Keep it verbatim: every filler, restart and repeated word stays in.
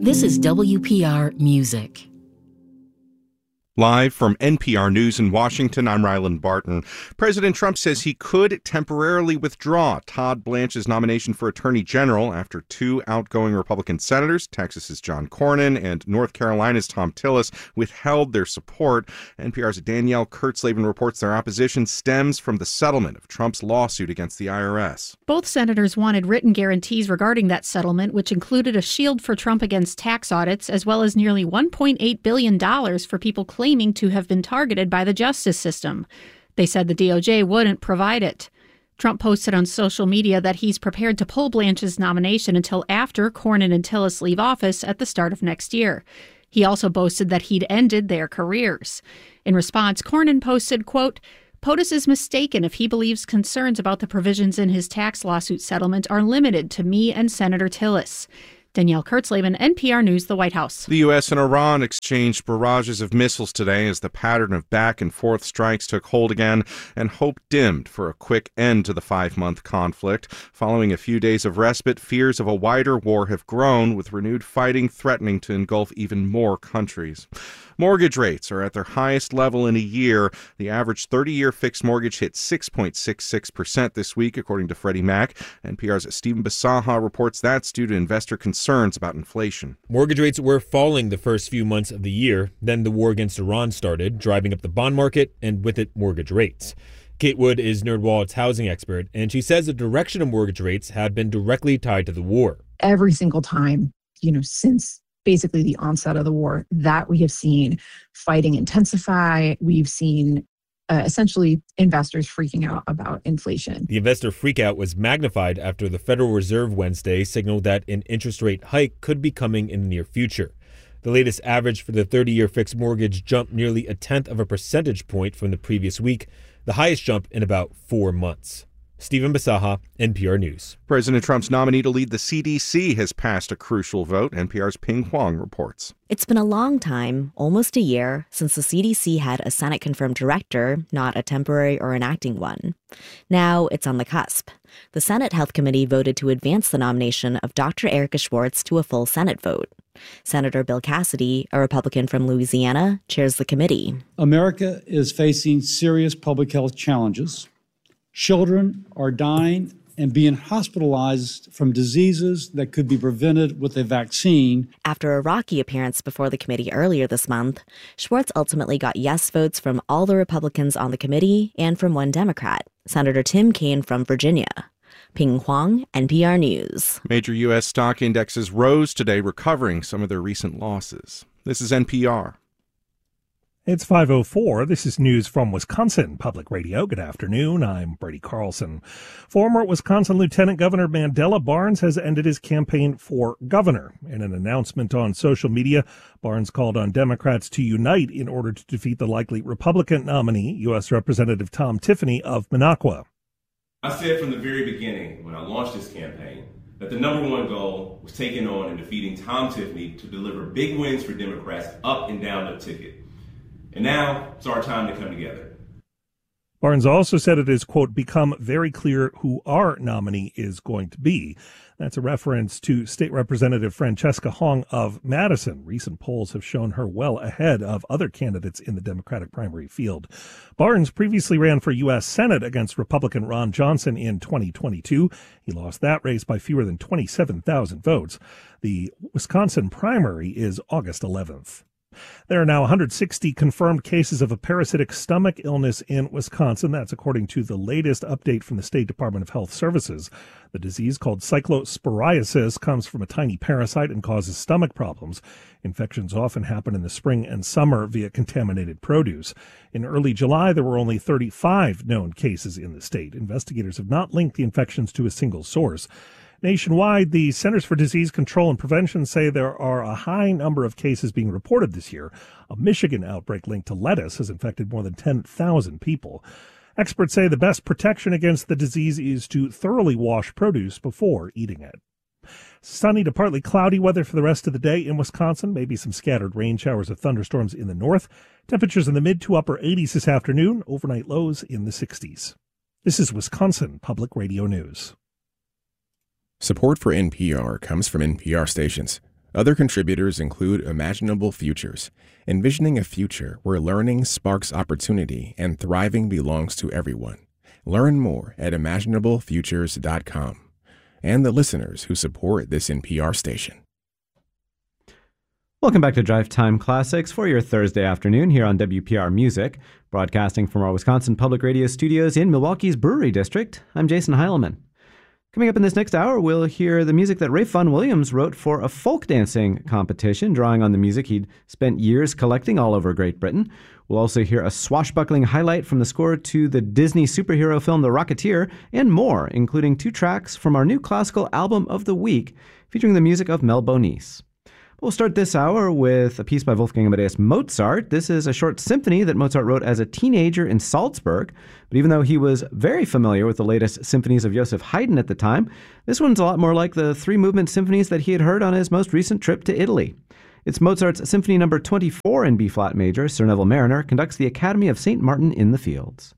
This is W P R Music. Live from N P R News in Washington, I'm Ryland Barton. President Trump says he could temporarily withdraw Todd Blanche's nomination for Attorney General after two outgoing Republican senators, Texas's John Cornyn and North Carolina's Thom Tillis, withheld their support. N P R's Danielle Kurtzleben reports their opposition stems from the settlement of Trump's lawsuit against the I R S. Both senators wanted written guarantees regarding that settlement, which included a shield for Trump against tax audits, as well as nearly one point eight billion dollars for people claiming claiming to have been targeted by the justice system. They said the D O J wouldn't provide it. Trump posted on social media that he's prepared to pull Blanche's nomination until after Cornyn and Tillis leave office at the start of next year. He also boasted that he'd ended their careers. In response, Cornyn posted, quote, POTUS is mistaken if he believes concerns about the provisions in his tax lawsuit settlement are limited to me and Senator Tillis. Danielle Kurtzleben, N P R News, the White House. The U S and Iran exchanged barrages of missiles today as the pattern of back-and-forth strikes took hold again, and hope dimmed for a quick end to the five-month conflict. Following a few days of respite, fears of a wider war have grown, with renewed fighting threatening to engulf even more countries. Mortgage rates are at their highest level in a year. The average thirty-year fixed mortgage hit six point six six percent this week, according to Freddie Mac. N P R's Stephen Bisaha reports that's due to investor concerns about inflation. Mortgage rates were falling the first few months of the year. Then the war against Iran started, driving up the bond market and with it mortgage rates. Kate Wood is NerdWallet's housing expert, and she says the direction of mortgage rates have been directly tied to the war. Every single time, you know, since basically the onset of the war, that we have seen fighting intensify. We've seen uh, essentially investors freaking out about inflation. The investor freakout was magnified after the Federal Reserve Wednesday signaled that an interest rate hike could be coming in the near future. The latest average for the thirty-year fixed mortgage jumped nearly a tenth of a percentage point from the previous week, the highest jump in about four months. Stephen Bisaha, N P R News. President Trump's nominee to lead the C D C has passed a crucial vote. N P R's Ping Huang reports. It's been a long time, almost a year, since the C D C had a Senate-confirmed director, not a temporary or an acting one. Now it's on the cusp. The Senate Health Committee voted to advance the nomination of Doctor Erica Schwartz to a full Senate vote. Senator Bill Cassidy, a Republican from Louisiana, chairs the committee. America is facing serious public health challenges. Children are dying and being hospitalized from diseases that could be prevented with a vaccine. After a rocky appearance before the committee earlier this month, Schwartz ultimately got yes votes from all the Republicans on the committee and from one Democrat, Senator Tim Kaine from Virginia. Ping Huang, N P R News. Major U S stock indexes rose today, recovering some of their recent losses. This is N P R. It's five oh four. This is news from Wisconsin Public Radio. Good afternoon. I'm Brady Carlson. Former Wisconsin Lieutenant Governor Mandela Barnes has ended his campaign for governor. In an announcement on social media, Barnes called on Democrats to unite in order to defeat the likely Republican nominee, U S Representative Tom Tiffany of Minocqua. I said from the very beginning when I launched this campaign that the number one goal was taking on and defeating Tom Tiffany to deliver big wins for Democrats up and down the ticket. And now it's our time to come together. Barnes also said it has, quote, become very clear who our nominee is going to be. That's a reference to State Representative Francesca Hong of Madison. Recent polls have shown her well ahead of other candidates in the Democratic primary field. Barnes previously ran for U S Senate against Republican Ron Johnson in twenty twenty-two. He lost that race by fewer than twenty-seven thousand votes. The Wisconsin primary is August eleventh. There are now one hundred sixty confirmed cases of a parasitic stomach illness in Wisconsin. That's according to the latest update from the State Department of Health Services. The disease, called cyclosporiasis, comes from a tiny parasite and causes stomach problems. Infections often happen in the spring and summer via contaminated produce. In early July, there were only thirty-five known cases in the state. Investigators have not linked the infections to a single source. Nationwide, the Centers for Disease Control and Prevention say there are a high number of cases being reported this year. A Michigan outbreak linked to lettuce has infected more than ten thousand people. Experts say the best protection against the disease is to thoroughly wash produce before eating it. Sunny to partly cloudy weather for the rest of the day in Wisconsin. Maybe some scattered rain showers or thunderstorms in the north. Temperatures in the mid to upper eighties this afternoon. Overnight lows in the sixties. This is Wisconsin Public Radio News. Support for N P R comes from N P R stations. Other contributors include Imaginable Futures, envisioning a future where learning sparks opportunity and thriving belongs to everyone. Learn more at imaginable futures dot com. And the listeners who support this N P R station. Welcome back to Drive Time Classics for your Thursday afternoon here on W P R Music, broadcasting from our Wisconsin Public Radio studios in Milwaukee's Brewery District. I'm Jason Heilman. Coming up in this next hour, we'll hear the music that Ralph Vaughan Williams wrote for a folk dancing competition, drawing on the music he'd spent years collecting all over Great Britain. We'll also hear a swashbuckling highlight from the score to the Disney superhero film The Rocketeer, and more, including two tracks from our new classical album of the week, featuring the music of Mel Bonis. We'll start this hour with a piece by Wolfgang Amadeus Mozart. This is a short symphony that Mozart wrote as a teenager in Salzburg. But even though he was very familiar with the latest symphonies of Joseph Haydn at the time, this one's a lot more like the three-movement symphonies that he had heard on his most recent trip to Italy. It's Mozart's Symphony Number twenty-four in B-flat major. Sir Neville Marriner conducts the Academy of Saint Martin in the Fields.